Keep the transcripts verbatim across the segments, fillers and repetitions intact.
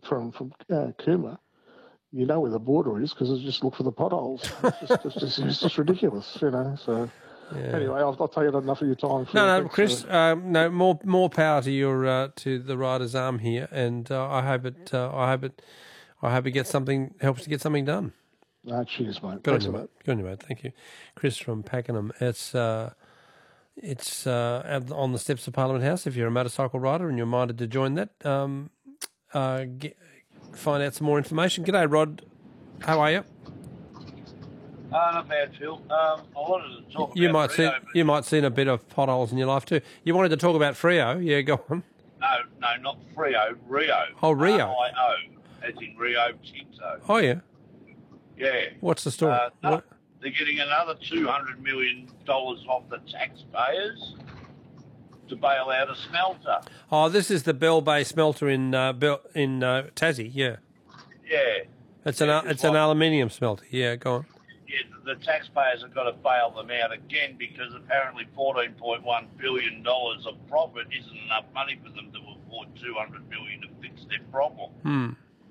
from from uh, Cooma, you know where the border is because just look for the potholes. It's just, it's just, it's just ridiculous, you know. So yeah. Anyway, I'll, I'll take enough of your time. Phil. No, no, Thanks, Chris. uh, Um, no, more more power to your uh, to the Riders' Arm here, and uh, I hope it. Uh, I hope it. I hope it gets something. Helps to get something done. No, cheers, mate. Good Thanks on you, a lot. mate. Good on you, mate. Thank you, Chris from Pakenham. It's. Uh, It's uh, on the steps of Parliament House. If you're a motorcycle rider and you're minded to join that, um, uh, get, find out some more information. G'day, Rod. How are you? Uh, not bad, Phil. Um, I wanted to talk you about might Freo. see you might seen a bit of potholes in your life too. You wanted to talk about Freo. Yeah, go on. No, no, not Freo. Rio. Oh, Rio. R I O, as in Rio Tinto. Oh, yeah. Yeah. What's the story? Uh, no, What? They're getting another two hundred million dollars off the taxpayers to bail out a smelter. Oh, this is the Bell Bay smelter in uh, Bell, in uh, Tassie. Yeah. Yeah. It's yeah, an it's an like, aluminium smelter. Yeah, go on. Yeah, the taxpayers have got to bail them out again because apparently fourteen point one billion dollars of profit isn't enough money for them to afford two hundred million dollars to fix their problem. Hmm.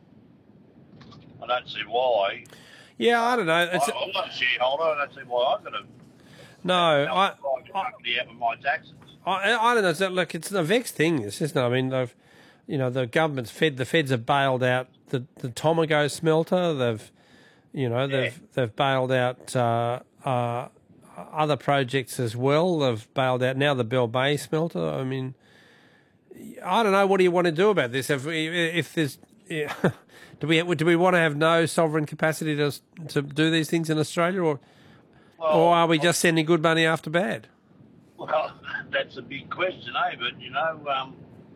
I don't see why. Yeah, I don't know. It's, I, I'm not a shareholder. I don't see why I've got to no, I, I, company out with my taxes. I, I don't know. It's, look, it's a vexed thing, this, isn't it? I mean, they've, you know, the government's fed, the feds have bailed out the, the Tomago smelter. They've, you know, they've yeah. they've bailed out uh, uh, other projects as well. They've bailed out now the Bell Bay smelter. I mean, I don't know. What do you want to do about this? If if there's yeah. Do we do we want to have no sovereign capacity to to do these things in Australia, or well, or are we just sending good money after bad? Well, that's a big question, eh? But you know, um,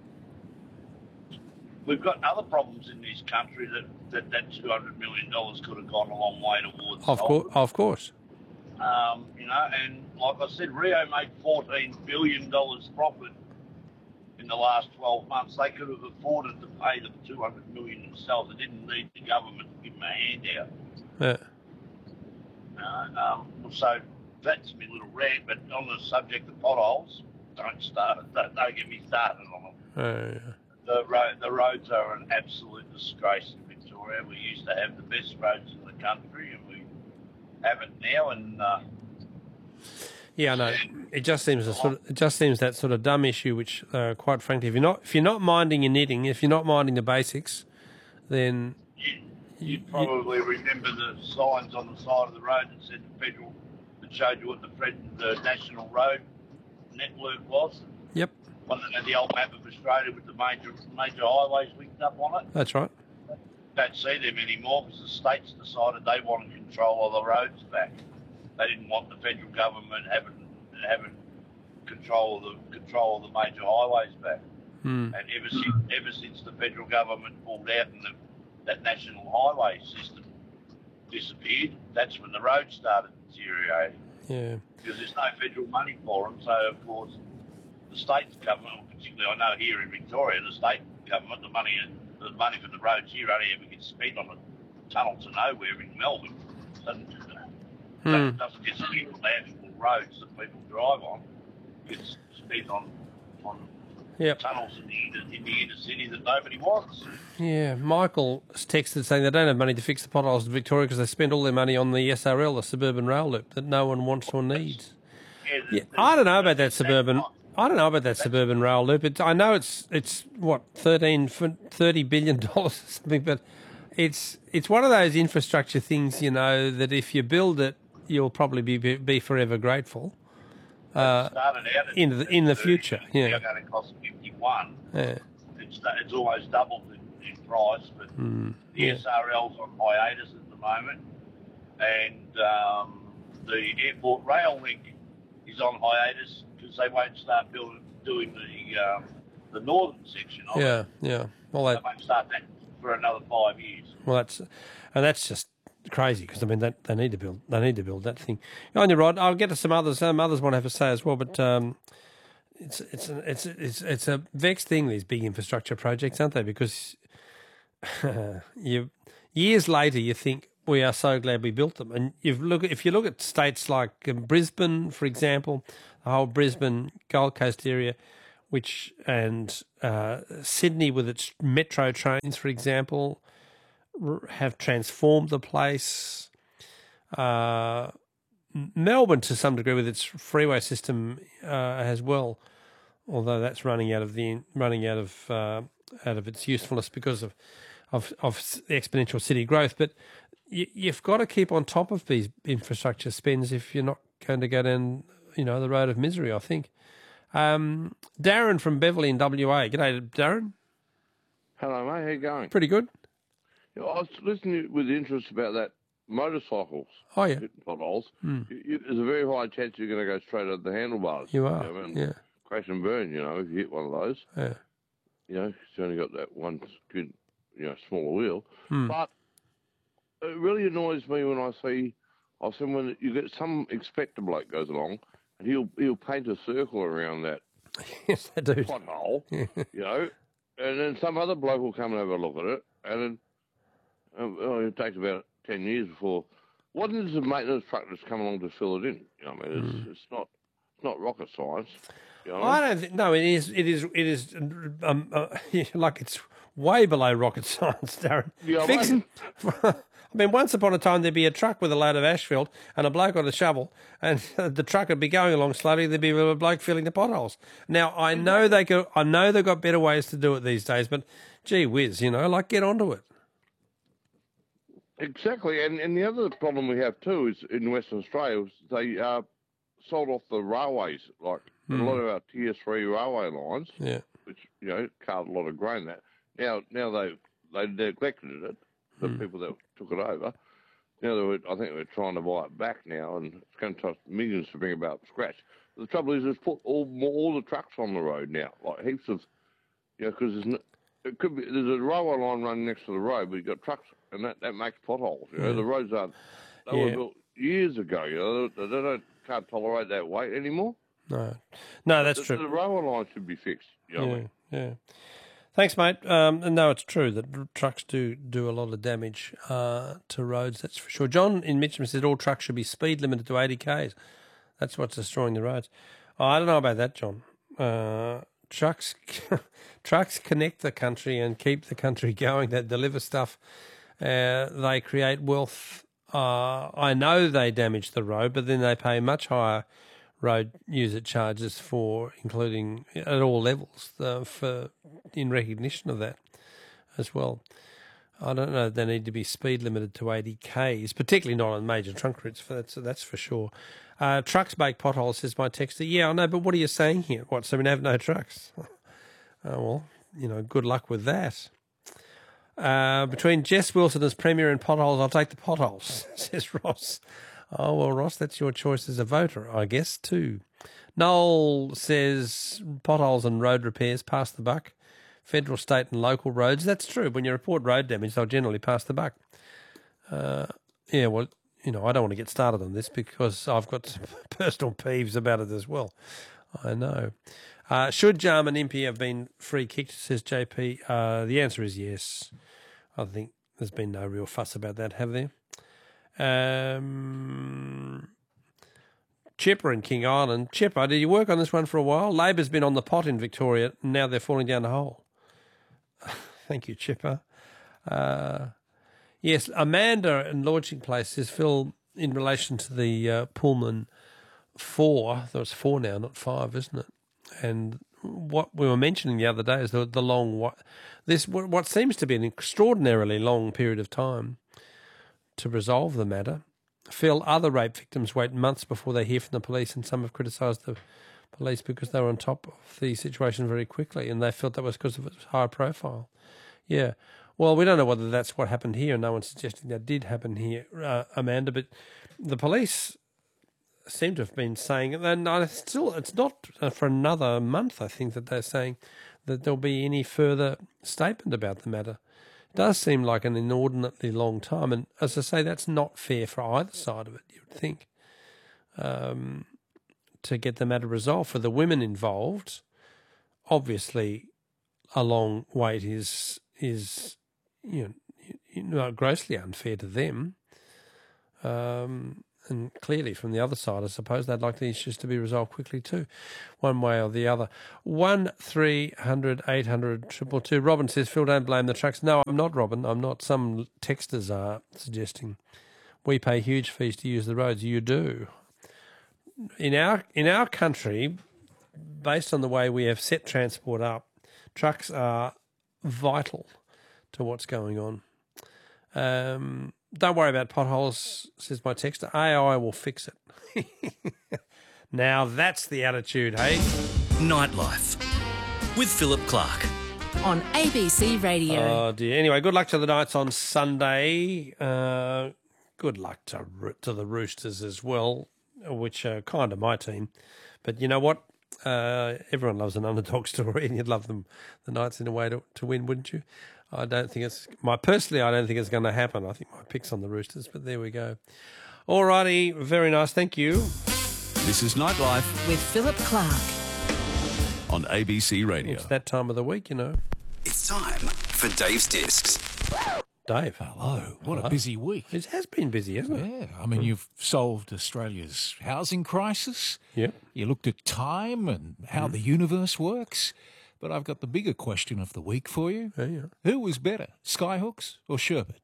we've got other problems in this country that that, that two hundred million dollars could have gone a long way towards. Of course, of course. Um, you know, and like I said, Rio made fourteen billion dollars profit in the last twelve months. They could have afforded to pay them two hundred million dollars themselves. They didn't need the government to give them a handout. Yeah. Uh, um, so that's my little rant. But on the subject of potholes, don't start. Don't, don't get me started on them. Oh, yeah. The road, the roads are an absolute disgrace in Victoria. We used to have the best roads in the country, and we haven't now. And uh, yeah, I know. It just seems a sort of, it just seems that sort of dumb issue. Which, uh, quite frankly, if you're not if you're not minding your knitting, if you're not minding the basics, then you, you probably you, remember the signs on the side of the road that said the federal that showed you what the Fred, the national road network was. Yep. One that had the old map of Australia with the major major highways linked up on it. That's right. Don't see them anymore because the states decided they wanted control of the roads back. They didn't want the federal government having having control of the control of the major highways back. Hmm. And ever since ever since the federal government pulled out and the, that national highway system disappeared, that's when the roads started deteriorating. Yeah. Because there's no federal money for them, so of course the state government, particularly I know here in Victoria, the state government, the money the money for the roads here only ever gets spent on a tunnel to nowhere in Melbourne. And, Hmm. It doesn't get spent on the actual roads that people drive on. It gets spent on on yep. tunnels in the, inner, in the inner city that nobody wants. Yeah, Michael's texted saying they don't have money to fix the potholes in Victoria because they spend all their money on the S R L, the suburban rail loop, that no one wants or needs. Yeah, yeah, I don't know about that suburban. I don't know about that suburban rail loop. It, I know it's it's what thirteen, thirty billion dollars or something, but it's it's one of those infrastructure things, you know, that if you build it, you'll probably be be forever grateful. Uh, started out in the in the future, yeah. It's going to cost fifty-one. Yeah. It's it's almost doubled in, in price, but mm, the yeah. S R L's on hiatus at the moment, and um, the airport rail link is on hiatus because they won't start building doing the um, the northern section of yeah, it. Yeah, yeah. Well, they that, won't start that for another five years. Well, that's and that's just crazy because I mean that they need to build they need to build that thing. On your Rod, I'll get to some others. Some others want to have a say as well, but um, it's it's it's it's it's a vexed thing, these big infrastructure projects, aren't they? Because you years later you think we are so glad we built them, and you look if you look at states like um, Brisbane, for example, the whole Brisbane Gold Coast area, which and uh, Sydney with its metro trains, for example, r- have transformed the place. Uh, Melbourne, to some degree, with its freeway system uh, as well, although that's running out of the running out of uh, out of its usefulness because of of, of exponential city growth. But you, you've got to keep on top of these infrastructure spends if you're not going to go down, you know, the road of misery, I think. Um, Darren from Beverley in W A. G'day, Darren. Hello, mate. How you going? Pretty good. Yeah, I was listening with interest about that motorcycles. Oh, yeah. Hitting potholes. Mm. You, you, there's a very high chance you're going to go straight at the handlebars. You are, you know, and yeah. Crash and burn, you know, if you hit one of those. Yeah. You know, it's only got that one good, you know, smaller wheel. Mm. But it really annoys me when I see, I've seen when you get some expector bloke goes along and he'll he'll paint a circle around that Yes, they do. pothole, you know, and then some other bloke will come and have a look at it, and then um, oh, it takes about ten years before. What is the maintenance truck that's come along to fill it in? You know, I mean, it's, mm. it's not it's not rocket science. You know? I don't think. No, it is. It is. It is. Um, uh, like it's way below rocket science, Darren. Yeah, Fix it. I mean, once upon a time there'd be a truck with a load of asphalt and a bloke on a shovel, and the truck would be going along slowly. There'd be a bloke filling the potholes. Now I know they go. I know they've got better ways to do it these days, but gee whiz, you know, like get onto it. Exactly, and and the other problem we have too is in Western Australia, they uh, sold off the railways, like mm. a lot of our tier three railway lines, yeah. which you know carved a lot of grain. That now now they they neglected it. The mm. people that took it over. Now, they were, I think they're trying to buy it back now, and it's going to cost millions to bring it about scratch. The trouble is, it's put all all the trucks on the road now, like heaps of, you know, because no, it could be there's a railway line running next to the road, but you've got trucks, and that, that makes potholes. You know, yeah. the roads aren't. They yeah. were built years ago. You know, they, they don't can't tolerate that weight anymore. No, no, that's the, true. The railway line should be fixed. You know yeah, what I mean? yeah. Thanks, mate. Um, and no, it's true that trucks do do a lot of damage uh, to roads, that's for sure. John in Mitcham said all trucks should be speed limited to eighty kays. That's what's destroying the roads. Oh, I don't know about that, John. Uh, trucks trucks connect the country and keep the country going. They deliver stuff. Uh, they create wealth. Uh, I know they damage the road, but then they pay much higher road user charges for, including at all levels, uh, for in recognition of that as well. I don't know if they need to be speed limited to eighty kays, particularly not on major trunk routes. For that's that's for sure. Uh, trucks make potholes, says my texter. Yeah, I know, but what are you saying here? What? So we have no trucks? Oh well, you know, good luck with that. Uh, between Jess Wilson as Premier and potholes, I'll take the potholes, says Ross. Oh, well, Ross, that's your choice as a voter, I guess, too. Noel says potholes and road repairs pass the buck. Federal, state and local roads. That's true. When you report road damage, they'll generally pass the buck. Uh, yeah, well, you know, I don't want to get started on this because I've got some personal peeves about it as well. I know. Uh, should Jarman Impey have been free kicked, says J P? Uh, the answer is yes. I think there's been no real fuss about that, have there? Um, Chipper in King Island. Chipper, did you work on this one for a while? Labor's been on the pot in Victoria, and now they're falling down the hole. Thank you, Chipper. Uh, yes, Amanda in Launching Place says, Phil, in relation to the uh, Pullman four, there's four now, not five, isn't it? And what we were mentioning the other day is the, the long, this what seems to be an extraordinarily long period of time to resolve the matter. Phil, other rape victims wait months before they hear from the police, and some have criticised the police because they were on top of the situation very quickly, and they felt that was because of its higher profile. Yeah. Well, we don't know whether that's what happened here. No one's suggesting that did happen here, uh, Amanda, but the police seem to have been saying, and it's still, it's not for another month, I think, that they're saying that there'll be any further statement about the matter. It does seem like an inordinately long time, and as I say, that's not fair for either side of it, you would think, um, to get the matter resolved. For the women involved, obviously a long wait is, is you know, you know grossly unfair to them. Um, And clearly from the other side, I suppose, they'd like the issues to be resolved quickly too, one way or the other. one three hundred eight hundred two two two. Robin says, Phil, don't blame the trucks. No, I'm not, Robin. I'm not. Some texters are suggesting we pay huge fees to use the roads. You do. In our in our country, based on the way we have set transport up, trucks are vital to what's going on. Um, don't worry about potholes, says my texter. A I will fix it. Now that's the attitude, hey? Nightlife with Philip Clark. On A B C Radio. Oh, dear. Anyway, good luck to the Knights on Sunday. Uh, good luck to to the Roosters as well, which are kind of my team. But you know what? Uh, everyone loves an underdog story, and you'd love them, the Knights, in a way to, to win, wouldn't you? I don't think it's my personally. I don't think it's going to happen. I think my pick's on the Roosters, but there we go. All righty, very nice. Thank you. This is Nightlife With Philip Clark. on A B C Radio. It's that time of the week, you know. It's time for Dave's Discs. Dave, Hello. What Hello. a busy week. it has been busy, hasn't it? Yeah. I mean, you've solved Australia's housing crisis. Yep. You looked at time and how the universe works. But I've got the bigger question of the week for you. Yeah, yeah. Who was better, Skyhooks or Sherbet?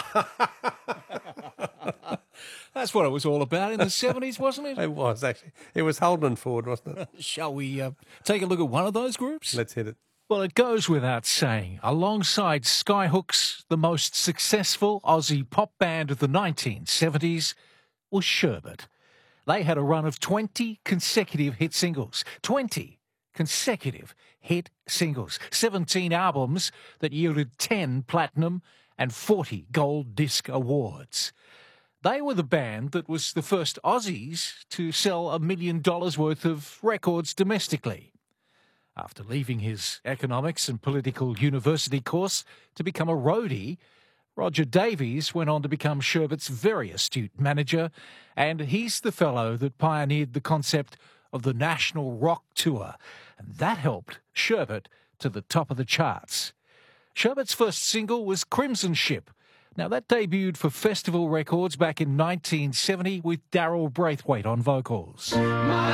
That's what it was all about in the seventies, wasn't it? It was, actually. It was Holden Ford, wasn't it? Shall we uh, take a look at one of those groups? Let's hit it. Well, it goes without saying, alongside Skyhooks, the most successful Aussie pop band of the nineteen seventies was Sherbet. They had a run of twenty consecutive hit singles. twenty consecutive hit singles. seventeen albums that yielded ten platinum and forty gold disc awards. They were the band that was the first Aussies to sell a million dollars worth of records domestically. After leaving his economics and political university course to become a roadie, Roger Davies went on to become Sherbet's very astute manager, and he's the fellow that pioneered the concept of the National Rock Tour, and that helped Sherbet to the top of the charts. Sherbet's first single was Crimson Ship. Now, that debuted for Festival Records back in nineteen seventy with Daryl Braithwaite on vocals.